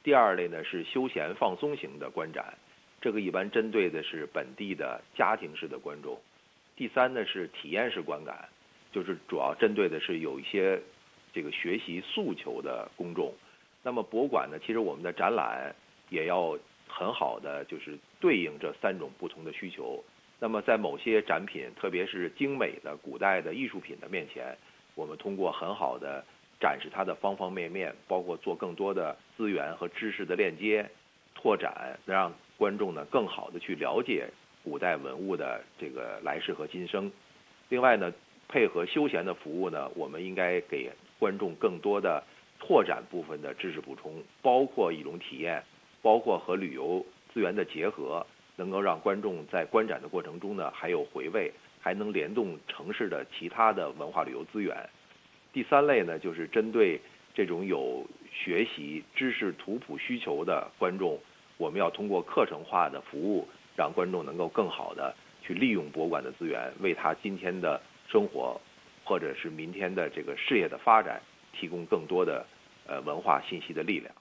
第二类呢是休闲放松型的观展，这个一般针对的是本地的家庭式的观众。第三呢是体验式观感，就是主要针对的是有一些这个学习诉求的公众。那么博物馆呢，其实我们的展览也要很好的就是对应这3种不同的需求。那么在某些展品，特别是精美的古代的艺术品的面前，我们通过很好的展示它的方方面面，包括做更多的资源和知识的链接拓展，让观众呢更好的去了解古代文物的这个来世和今生。另外呢，配合休闲的服务呢，我们应该给观众更多的拓展部分的知识补充，包括一种体验，包括和旅游资源的结合，能够让观众在观展的过程中呢还有回味，还能联动城市的其他的文化旅游资源。第三类呢，就是针对这种有学习知识图谱需求的观众，我们要通过课程化的服务，让观众能够更好的去利用博物馆的资源，为他今天的生活或者是明天的这个事业的发展提供更多的文化信息的力量。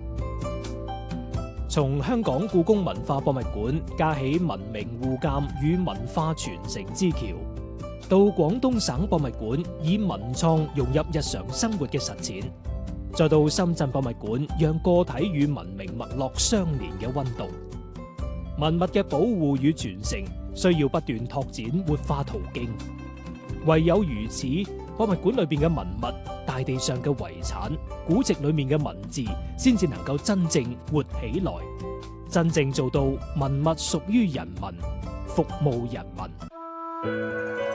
從香港故宮文化博物館架起文明互鑑與文化傳承之橋，到廣東省博物館以文創融入日常生活嘅實踐，再到深圳博物館讓個體與文明脈絡相連嘅溫度。文物嘅保護與傳承需要不斷拓展活化途徑，唯有如此，博物館裏邊嘅文物、大地上嘅遺產、古籍裏面嘅文字，先至能夠真正活起來，真正做到文物屬於人民，服務人民。